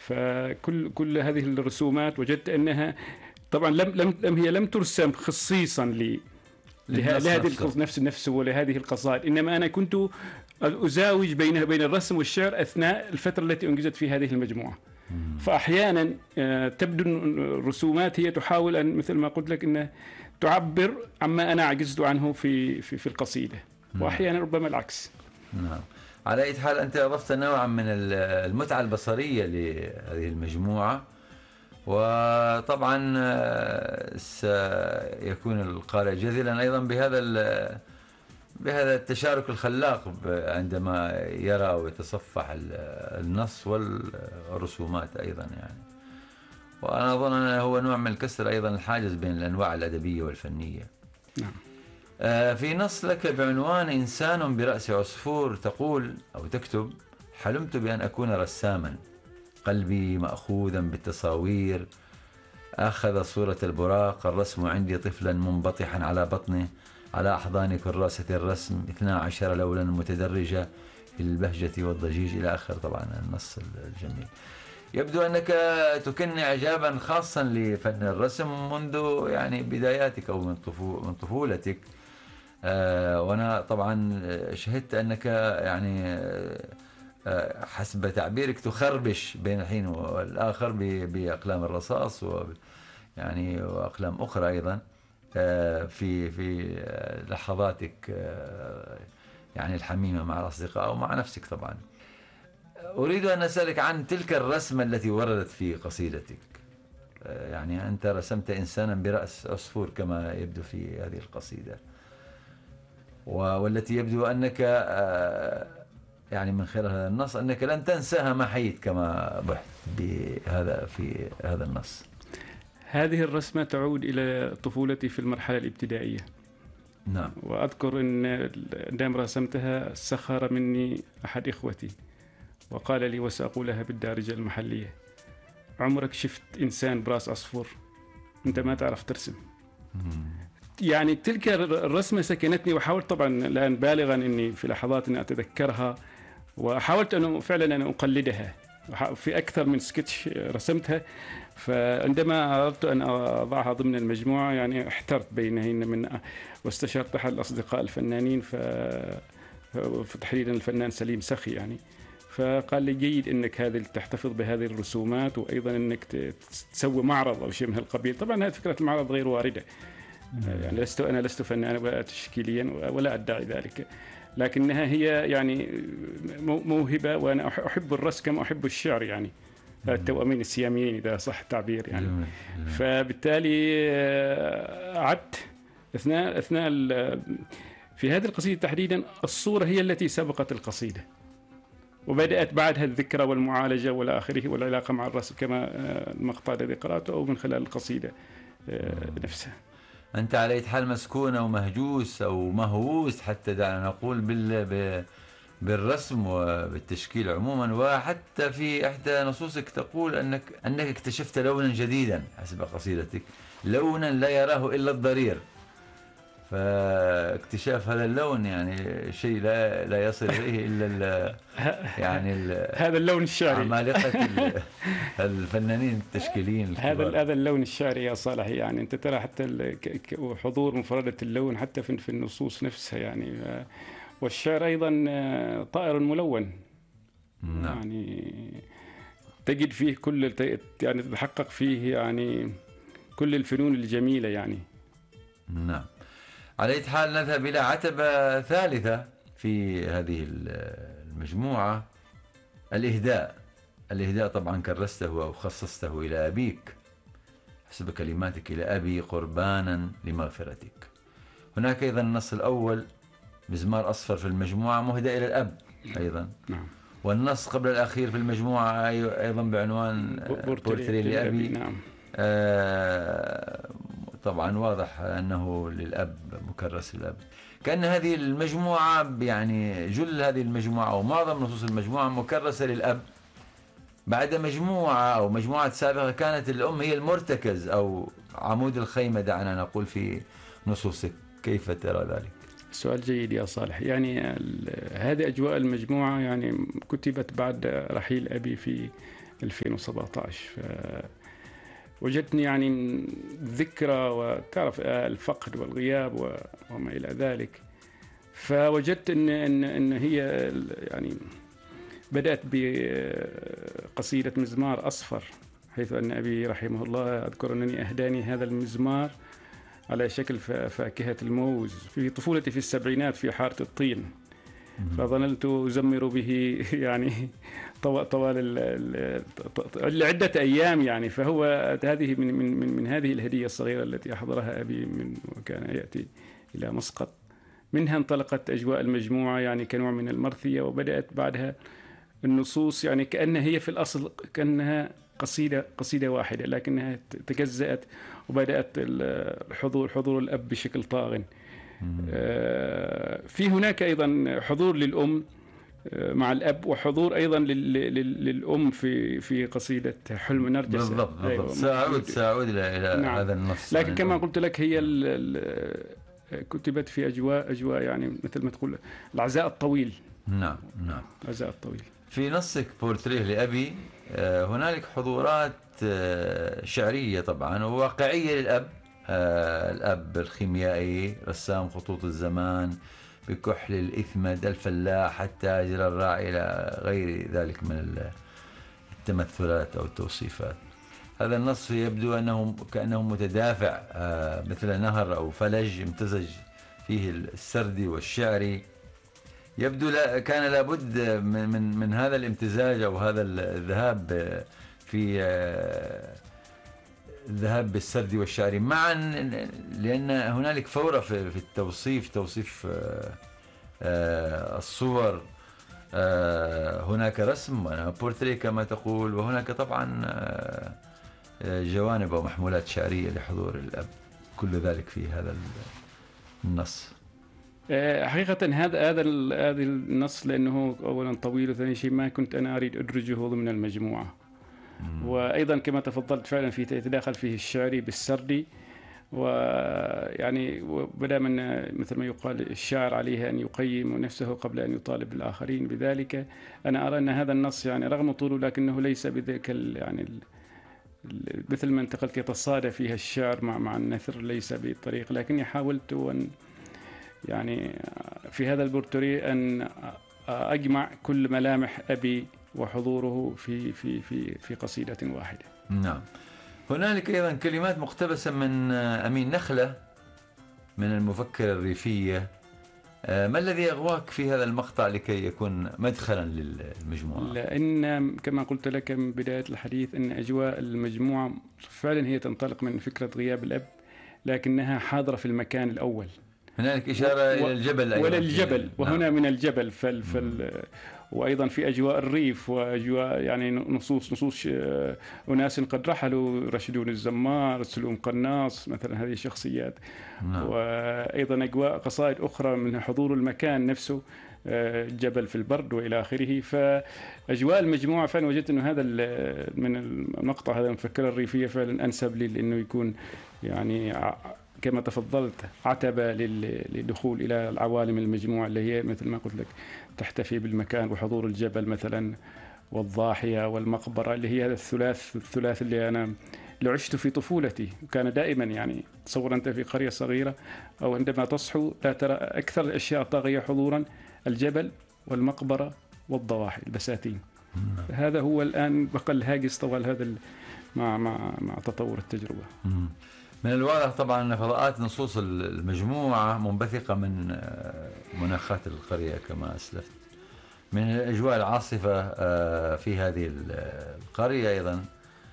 فكل هذه الرسومات وجدت أنها طبعا لم ترسم خصيصا لهذه نفسه ولهذه القصائد، إنما أنا كنت أزاوج بين الرسم والشعر أثناء الفترة التي أنجزت في هذه المجموعة. فأحيانا تبدو الرسومات هي تحاول أن مثل ما قلت لك أن تعبر عما أنا عجزت عنه في القصيدة، وأحيانا ربما العكس. نعم. على أي حال أنت أضفت نوعا من المتعة البصرية لهذه المجموعة، وطبعا سيكون القارئ جذلا أيضا بهذا التشارك الخلاق عندما يرى ويتصفح النص والرسومات أيضا يعني. وأنا أظن أنه هو نوع من الكسر أيضا الحاجز بين الأنواع الأدبية والفنية. نعم. في نص لك بعنوان إنسان برأس عصفور تقول أو تكتب: حلمت بأن أكون رساما، قلبي مأخوذا بالتصاوير، أخذ صورة البراق، الرسم عندي طفلا منبطحا على بطنه، على أحضان كراسة الرسم 12 لونا متدرجة في البهجة والضجيج، إلى آخر طبعا النص الجميل. يبدو أنك تكن إعجابا خاصا لفن الرسم منذ يعني بداياتك أو من طفولتك. وأنا طبعا شهدت أنك يعني حسب تعبيرك تخربش بين الحين والآخر بأقلام الرصاص يعني وأقلام أخرى أيضا في لحظاتك يعني الحميمة مع الأصدقاء ومع نفسك. طبعا أريد أن أسألك عن تلك الرسمة التي وردت في قصيدتك. يعني أنت رسمت إنسانا برأس عصفور كما يبدو في هذه القصيدة، والتي يبدو أنك يعني من خلال هذا النص أنك لن تنساها ما حييت كما بحث في هذا النص. هذه الرسمة تعود إلى طفولتي في المرحلة الابتدائية. نعم. وأذكر أن عندما رسمتها سخر مني أحد إخوتي وقال لي وسأقولها بالدارجة المحلية: عمرك شفت إنسان براس عصفور؟ أنت ما تعرف ترسم. يعني تلك الرسمة سكنتني، وحاولت طبعا الآن بالغا أني في لحظات أن أتذكرها، وحاولت أن فعلا أن أقلدها في أكثر من سكتش رسمتها. فعندما أردت أن أضعها ضمن المجموعة يعني احترت بينهن واستشرت أحد الأصدقاء الفنانين تحديدا الفنان سليم سخي يعني، فقال لي: جيد أنك تحتفظ بهذه الرسومات، وأيضا أنك تسوي معرض أو شيء من هالقبيل. طبعا هذه فكرة المعرض غير واردة، يعني لست فنانا تشكيليا ولا أدعي ذلك، لكنها هي يعني موهبة، وأنا أحب الرسم كما أحب الشعر، يعني التوأمين السياميين إذا صح التعبير يعني. فبالتالي عدت أثناء في هذه القصيدة تحديدا الصورة هي التي سبقت القصيدة، وبدأت بعدها الذكرى والمعالجة والى آخره والعلاقة مع الرسم كما المقطع الذي قرأته أو من خلال القصيدة نفسها. أنت على أي حال مسكون أو مهجوس أو مهووس حتى دعنا نقول بالرسم وبالتشكيل عموما، وحتى في إحدى نصوصك تقول أنك اكتشفت لونا جديدا حسب قصيدتك، لونا لا يراه إلا الضرير. فاكتشاف هذا اللون يعني شيء لا يصل إليه إلا يعني هذا اللون الشعري، عمالقة الفنانين التشكيليين الكبار. هذا اللون الشعري يا صالح، يعني أنت ترى حتى حضور مفردة اللون حتى في النصوص نفسها يعني. والشعر أيضا طائر ملون. نعم. يعني تجد فيه يعني تتحقق فيه يعني كل الفنون الجميلة يعني. نعم. على أي حال نذهب إلى عتبة ثالثة في هذه المجموعة، الإهداء طبعا كرسته أو خصصته إلى أبيك حسب كلماتك: إلى أبي قربانا لمغفرتك. هناك أيضا النص الأول مزمار أصفر في المجموعة مهدى إلى الأب أيضا. نعم. والنص قبل الأخير في المجموعة أيضا بعنوان بورتري لأبي. نعم. طبعا واضح أنه للأب، مكرس للأب. كأن هذه المجموعة يعني جل هذه المجموعة أو معظم نصوص المجموعة مكرسة للأب، بعد مجموعة سابقة كانت الأم هي المرتكز أو عمود الخيمة دعنا نقول في نصوصك. كيف ترى ذلك؟ سؤال جيد يا صالح. يعني هذه أجواء المجموعة يعني كتبت بعد رحيل أبي في 2017. وجدتني يعني ذكرى، وتعرف الفقد والغياب وما إلى ذلك. فوجدت إن هي يعني بدأت بقصيدة مزمار أصفر، حيث أن أبي رحمه الله أذكر أنني أهداني هذا المزمار على شكل فاكهة الموز في طفولتي في السبعينات في حارة الطين، فظللت أزمر به يعني طوال لعدة أيام يعني. فهو هذه من هذه الهدية الصغيرة التي أحضرها أبي وكان يأتي إلى مسقط. منها انطلقت أجواء المجموعة يعني كنوع من المرثية، وبدأت بعدها النصوص يعني كأنها هي في الأصل كأنها قصيدة واحدة، لكنها تجزأت وبدأت حضور الأب بشكل طاغن. في هناك أيضا حضور للأم مع الأب، وحضور أيضا للأم في قصيدة حلم نرجس. بالضبط. أيوة. سأعود إلى نعم. هذا النص. لكن كما قلت لك هي كتبت في أجواء يعني مثل ما تقول العزاء الطويل. نعم. العزاء الطويل. في نصك بورتريه لأبي هنالك حضورات شعرية طبعا وواقعية للأب. الأب الخيميائي رسام خطوط الزمان بكحل الإثمد، الفلاح، التاجر، الراعي، إلى غير ذلك من التمثلات أو التوصيفات. هذا النص يبدو كأنه متدافع مثل نهر أو فلج امتزج فيه السردي والشعري. يبدو كان لابد من هذا الامتزاج أو هذا الذهاب الذهاب بالسردي والشعري معا، لأن هنالك فورة في التوصيف، توصيف الصور. هناك رسم بورتريه كما تقول، وهناك طبعا جوانب ومحمولات شعرية لحضور الأب، كل ذلك في هذا النص. حقيقة هذا النص لأنه أولا طويل، وثاني شيء ما كنت أنا أريد أدرجه ضمن المجموعة. وأيضا كما تفضلت فعلا يتداخل فيه الشعري بالسردي، ويعني بدأ من مثل ما يقال الشاعر عليه أن يقيم نفسه قبل أن يطالب الآخرين بذلك. أنا أرى أن هذا النص يعني رغم طوله لكنه ليس بذلك يعني مثل ما انتقلت يتصادف فيها الشعر مع النثر، ليس بالطريق. لكني حاولت أن يعني في هذا البورتريه أن أجمع كل ملامح أبي وحضوره في قصيدة واحدة. نعم. هنالك أيضا كلمات مقتبسة من أمين نخلة من المفكرة الريفية. ما الذي أغواك في هذا المقطع لكي يكون مدخلا للمجموعة؟ لأن كما قلت لك من بداية الحديث أن أجواء المجموعة فعلا هي تنطلق من فكرة غياب الأب، لكنها حاضرة في المكان الأول. هنالك إشارة إلى الجبل أيضا. ولا الجبل، وهنا نعم. من الجبل وأيضا في أجواء الريف وأجواء يعني نصوص أناس قد رحلوا، رشدون الزمار، سلوم قناص مثلا، هذه الشخصيات. نعم. وأيضا أجواء قصائد أخرى من حضور المكان نفسه، جبل في البرد وإلى آخره. فأجواء المجموعة فعلا وجدت أنه هذا من المقطع هذا المفكرة الريفية فعلا أنسب لي، لأنه يكون يعني كما تفضلت عتبة للدخول إلى العوالم المجموعة اللي هي مثل ما قلت لك تحتفي بالمكان وحضور الجبل مثلا والضاحية والمقبرة، اللي هي هذا الثلاث اللي عشت في طفولتي. وكان دائما يعني تصور أنت في قرية صغيرة أو عندما تصحو لا ترى أكثر الأشياء طاغية حضورا الجبل والمقبرة والضواحي البساتين. هذا هو الآن بقى الهاجس طوال هذا مع تطور التجربة. من الواضح طبعا أن فضاءات نصوص المجموعة منبثقة من مناخات القرية كما أسلفت، من الأجواء العاصفة في هذه القرية أيضا،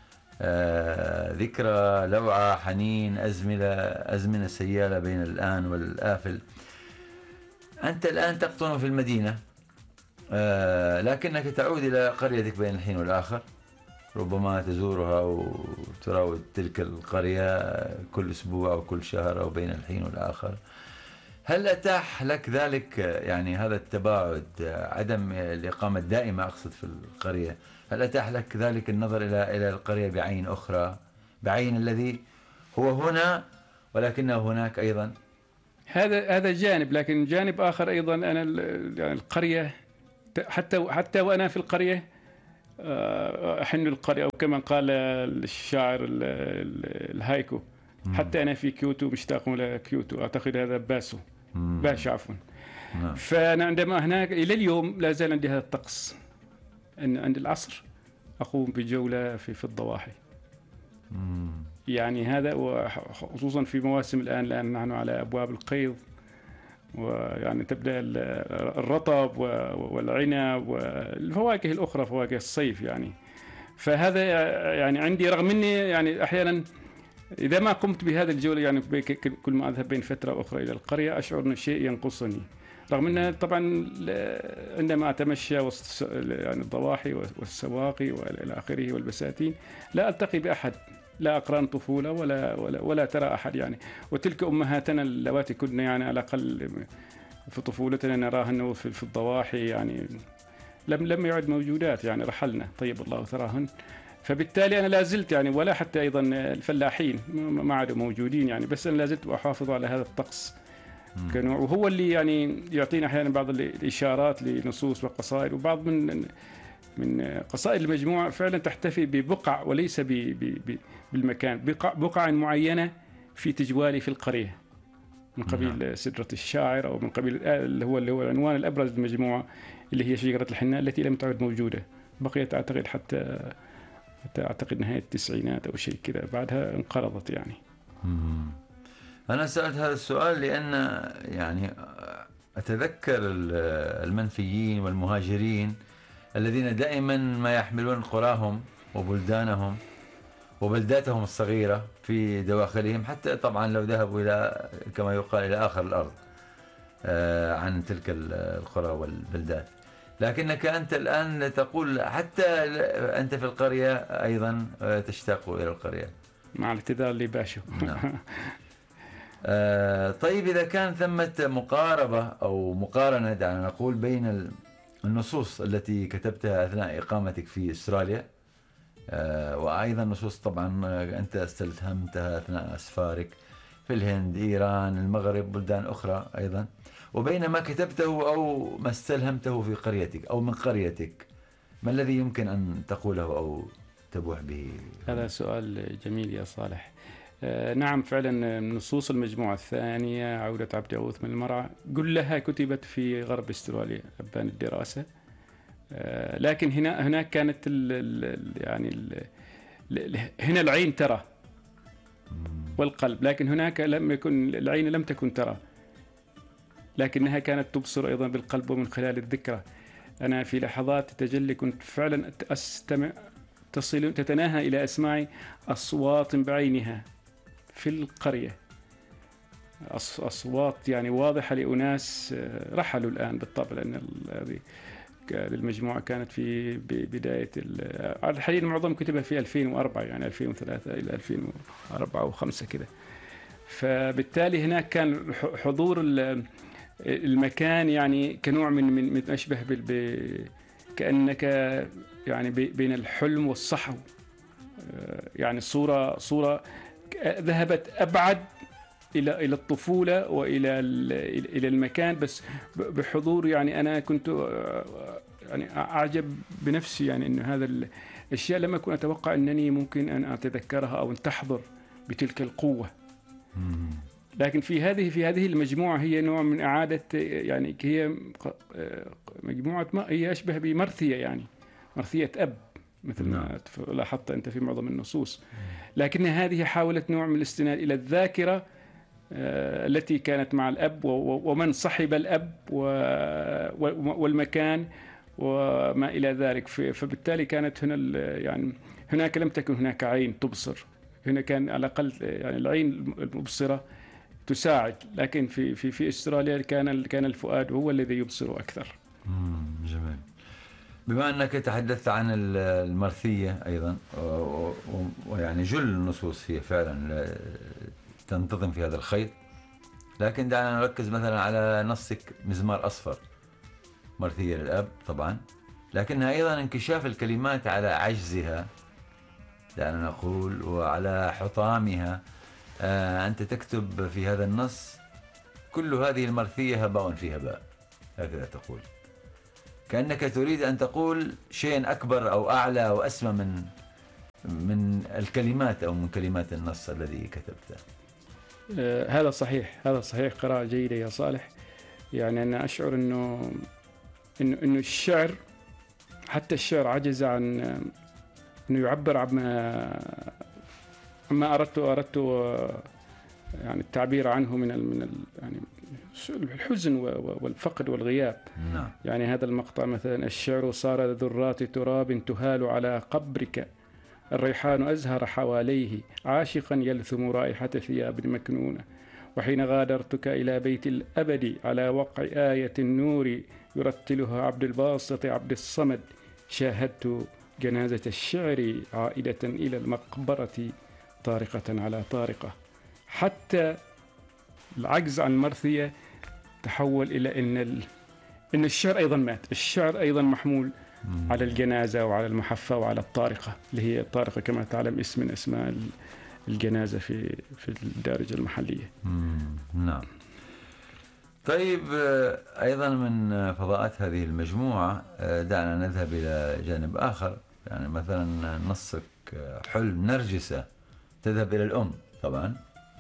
ذكرى، لوعة، حنين، أزمنة سيالة بين الآن والآفل. أنت الآن تقطن في المدينة، لكنك تعود إلى قريتك بين الحين والآخر، ربما تزورها وتراود تلك القرية كل أسبوع أو كل شهر أو بين الحين والآخر. هل أتاح لك ذلك يعني هذا التباعد، عدم الإقامة الدائمة أقصد في القرية، هل أتاح لك ذلك النظر إلى القرية بعين أخرى، بعين الذي هو هنا ولكنه هناك أيضا؟ هذا جانب، لكن جانب آخر أيضا أنا يعني القرية حتى وأنا في القرية أحن القرية، أو كما قال الشاعر الهايكو، حتى أنا في كيوتو مشتاق إلى كيوتو. أعتقد هذا باشا عفوا. نعم. فأنا عندما هناك إلى اليوم لا زال عندي هذا الطقس، أن عند العصر أقوم بجولة في الضواحي. يعني هذا، وخصوصا في مواسم الآن نحن على أبواب القيض، ويعني تبدأ الرطب والعنب والفواكه الأخرى، فواكه الصيف يعني. فهذا يعني عندي، رغم أني يعني أحيانا إذا ما قمت بهذه الجولة، يعني كل ما أذهب بين فترة وأخرى إلى القرية أشعر أن شيء ينقصني، رغم أن طبعا عندما أتمشى وسط يعني الضواحي والسواقي وإلى آخره والبساتين لا ألتقي بأحد، لا أقران طفولة ولا ترى أحد يعني. وتلك أمهاتنا اللواتي كنا يعني على الأقل في طفولتنا نراهن في الضواحي، يعني لم يعد موجودات، يعني رحلنا طيب الله ثراهن. فبالتالي أنا لا زلت يعني، ولا حتى أيضا الفلاحين ما عادوا موجودين يعني، بس أنا لا زلت أحافظ على هذا الطقس كنوع، وهو اللي يعني يعطينا أحيانا بعض الإشارات لنصوص وقصائد. وبعض من قصائد المجموعة فعلا تحتفي ببقع وليس بالمكان، بقع معينة في تجوالي في القرية، من قبيل سدرة الشاعر، أو من قبيل اللي هو العنوان الأبرز للمجموعة، اللي هي شجرة الحناء التي لم تعد موجودة، بقيت أعتقد حتى أعتقد نهاية التسعينات أو شيء كذا، بعدها انقرضت يعني. أنا سألت هذا السؤال لأن يعني أتذكر المنفيين والمهاجرين الذين دائما ما يحملون قراهم وبلدانهم وبلداتهم الصغيرة في دواخلهم، حتى طبعا لو ذهبوا إلى كما يقال إلى آخر الأرض عن تلك القرى والبلدات. لكنك أنت الآن تقول حتى أنت في القرية أيضا تشتاق إلى القرية، مع الاعتذار لباشا. نعم. طيب إذا كان ثمة مقاربة أو مقارنة دعنا نقول بين النصوص التي كتبتها أثناء إقامتك في أستراليا، وأيضا نصوص طبعا أنت استلهمتها أثناء أسفارك في الهند، إيران، المغرب، بلدان أخرى أيضا، وبين ما كتبته أو ما استلهمته في قريتك أو من قريتك، ما الذي يمكن أن تقوله أو تبوح به؟ هذا سؤال جميل يا صالح. نعم فعلا نصوص المجموعة الثانية، عودة عبد يغوث من المرعى، كلها كتبت في غرب استراليا أبان الدراسة. لكن هناك كانت هنا العين ترى والقلب، لكن هناك لم يكن العين لم تكن ترى، لكنها كانت تبصر أيضا بالقلب ومن خلال الذكرى. أنا في لحظات تجلي كنت فعلا أستمع، تتناهى إلى أسماعي أصوات بعينها في القرية، أصوات يعني واضحة لأناس رحلوا الآن بالطبع، لأن هذه المجموعة كانت في بداية الحقيقة معظم كتبها في 2004 يعني 2003 إلى 2004 و5 كده. فبالتالي هناك كان حضور المكان يعني كنوع من أشبه كأنك يعني بين الحلم والصحو، يعني صورة ذهبت أبعد إلى الطفولة وإلى المكان، بس بحضور يعني أنا كنت يعني أعجب بنفسي يعني إنه هذا الأشياء لم أكن أتوقع أنني ممكن أن أتذكرها أو أن تحضر بتلك القوة. لكن في هذه المجموعة هي نوع من إعادة، يعني هي مجموعة هي أشبه بمرثية، يعني مرثية أب مثل ما لاحظت أنت في معظم النصوص، لكن هذه حاولت نوع من الاستناد إلى الذاكرة التي كانت مع الأب ومن صحب الأب والمكان وما إلى ذلك. فبالتالي كانت هنا يعني هناك لم تكن هناك عين تبصر، هنا كان على الأقل يعني العين المبصرة تساعد، لكن في أستراليا كان الفؤاد هو الذي يبصر أكثر. جميل. بما أنك تحدثت عن المرثية أيضا، ويعني جل النصوص هي فعلا تنتظم في هذا الخيط، لكن دعنا نركز مثلا على نصك مزمار أصفر، مرثية للأب طبعا، لكنها أيضا انكشاف الكلمات على عجزها دعنا نقول وعلى حطامها. أنت تكتب في هذا النص: كل هذه المرثية هباء في هباء، هكذا تقول. كأنك تريد أن تقول شيء أكبر أو أعلى أو أسمى من الكلمات أو من كلمات النص الذي كتبته. هذا صحيح، هذا صحيح، قراءة جيدة يا صالح. يعني أنا أشعر إنه الشعر، حتى الشعر عجز عن إنه يعبر عما أردت يعني التعبير عنه من يعني الحزن والفقد والغياب. نعم. يعني هذا المقطع مثلا: الشعر صار ذرات تراب تهال على قبرك، الريحان أزهر حواليه، عاشقا يلثم رائحة ثياب مكنونة، وحين غادرتك إلى بيت الأبد على وقع آية النور يرتلها عبد الباسط عبد الصمد، شاهدت جنازة الشعر عائدة إلى المقبرة طارقة على طارقة. حتى العجز عن مرثية تحول إلى إن الشعر أيضا مات، الشعر أيضا محمول على الجنازة وعلى المحفة وعلى الطارقة، اللي هي الطارقة كما تعلم اسم من أسماء الجنازة في الدارجة المحلية. نعم. طيب، أيضا من فضاءات هذه المجموعة دعنا نذهب إلى جانب آخر. يعني مثلا نصك حلم نرجسة تذهب إلى الأم طبعا،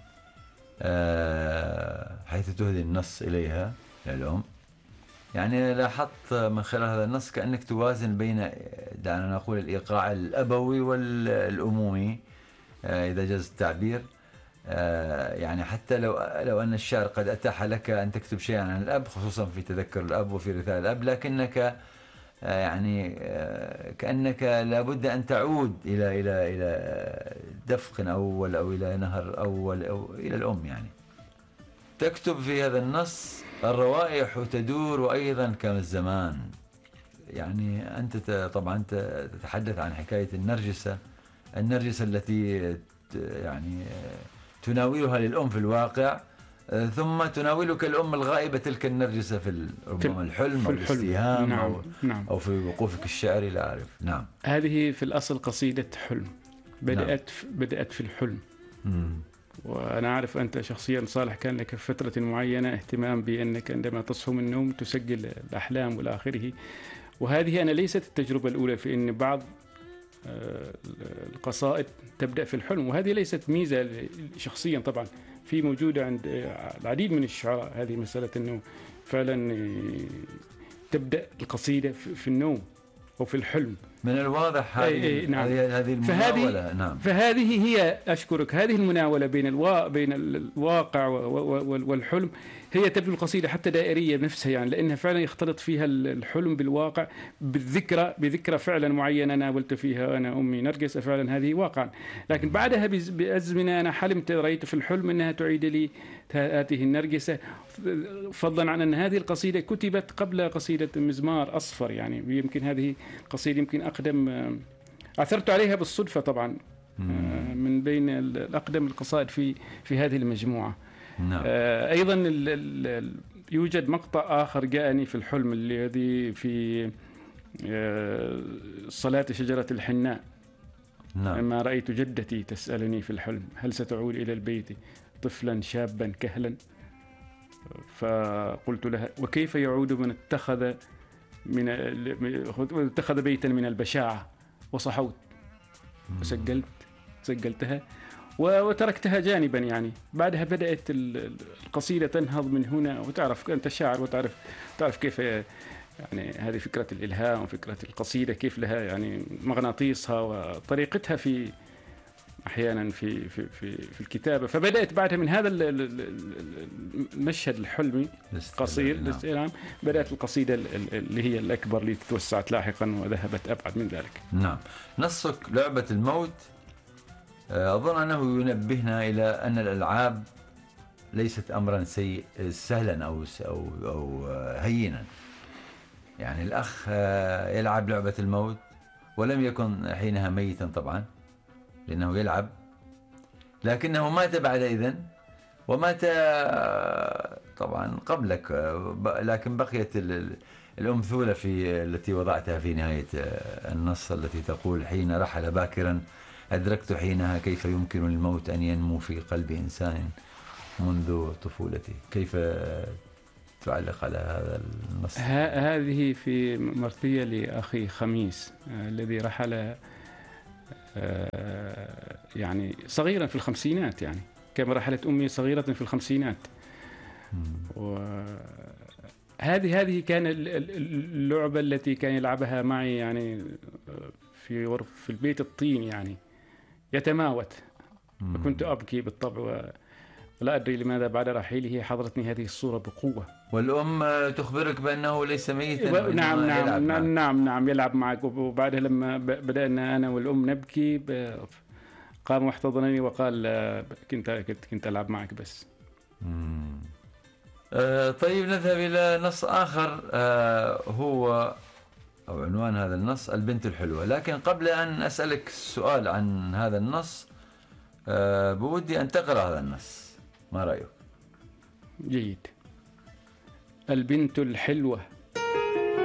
حيث تهدي النص إليها الأم. يعني لاحظت من خلال هذا النص كأنك توازن بين، دعنا نقول، الإيقاع الأبوي والأمومي، إذا جاز التعبير. يعني حتى لو أن الشعر قد أتاح لك أن تكتب شيئا عن الأب، خصوصا في تذكر الأب وفي رثاء الأب، لكنك يعني كأنك لابد أن تعود إلى دفق أول أو إلى نهر أول أو إلى الأم. يعني تكتب في هذا النص: الروائح تدور وأيضا كما الزمان. يعني أنت طبعا تتحدث عن حكاية النرجسة التي يعني تناولها للأم في الواقع، ثم تناولك الأم الغائبة تلك النرجسة في ربما الحلم أو الاستيهام. نعم. أو في وقوفك الشعري، لا أعرف. نعم. هذه في الأصل قصيدة حلم، بدأت في الحلم. وأنا أعرف أنت شخصيا صالح كان لك في فترة معينة اهتمام بأنك عندما تصحو من النوم تسجل الأحلام والآخره. وهذه أنا ليست التجربة الأولى في أن بعض القصائد تبدأ في الحلم، وهذه ليست ميزة شخصيا، طبعا في موجودة عند العديد من الشعراء هذه مسألة أنه فعلا تبدأ القصيدة في النوم أو في الحلم. من الواضح هذه المناولة. نعم. فهذه هي، أشكرك، هذه المناولة بين الواقع والحلم هي تبدو القصيدة حتى دائرية بنفسها، يعني لأنها فعلا يختلط فيها الحلم بالواقع، بذكرى فعلا معينة ناولت فيها أنا أمي نرجس، فعلا هذه واقعا. لكن بعدها بأزمنة أنا حلمت، رأيت في الحلم أنها تعيد لي هذه النرجسة، فضلا عن أن هذه القصيدة كتبت قبل قصيدة مزمار أصفر. يعني يمكن هذه قصيدة يمكن أقدم، عثرت عليها بالصدفة طبعا، من بين الأقدم القصائد في هذه المجموعة. نعم. أيضا يوجد مقطع آخر جاءني في الحلم الذي في صلاة شجرة الحناء. نعم. لما رأيت جدتي تسألني في الحلم: هل ستعود إلى البيت طفلا شابا كهلا؟ فقلت لها: وكيف يعود من اتخذ بيتا من البشاعة؟ وصحوت وسجلتها وتركتها جانبا. يعني بعدها بدأت القصيدة تنهض من هنا، وتعرف أنت شاعر وتعرف كيف يعني هذه فكرة الإلهام وفكرة القصيدة كيف لها يعني مغناطيسها وطريقتها في أحيانا في الكتابة. فبدأت بعدها من هذا المشهد الحلمي قصير الاستلهام، بدأت القصيدة اللي هي الأكبر اللي توسعت لاحقا وذهبت أبعد من ذلك. نعم. نصك لعبة الموت أظن أنه ينبهنا إلى أن الألعاب ليست أمرا سهلا أو هينا. يعني الأخ يلعب لعبة الموت ولم يكن حينها ميتا طبعا لأنه يلعب، لكنه مات بعد إذن، ومات طبعا قبلك، لكن بقيت الأمثولة التي وضعتها في نهاية النص التي تقول: حين رحل باكرا أدركت حينها كيف يمكن للموت أن ينمو في قلب إنسان منذ طفولته. كيف تعلق على هذا النص؟ هذه في مرثية لأخي خميس الذي رحل يعني صغيرا في الخمسينات، يعني كما رحلت أمي صغيرة في الخمسينات. هذه كان اللعبة التي كان يلعبها معي يعني في البيت الطين، يعني يتماوت. فكنت أبكي بالطبع، ولا أدري لماذا بعد رحيله حضرتني هذه الصورة بقوة. والأم تخبرك بأنه ليس ميتا؟ نعم يلعب معك. وبعدها لما بدأنا أنا والأم نبكي قام واحتضنني وقال كنت ألعب معك بس. طيب نذهب إلى نص آخر، هو أو عنوان هذا النص البنت الحلوة. لكن قبل أن أسألك السؤال عن هذا النص بودي أن تقرأ هذا النص، ما رأيك؟ جيد. البنت الحلوة